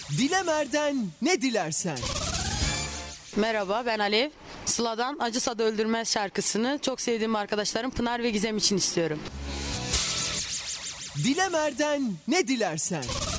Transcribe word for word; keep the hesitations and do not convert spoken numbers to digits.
Dilemer'den ne dilersen. Merhaba, ben Alev. Sıla'dan Acısa da Öldürmez şarkısını çok sevdiğim arkadaşlarım Pınar ve Gizem için istiyorum. Dilemer'den ne dilersen.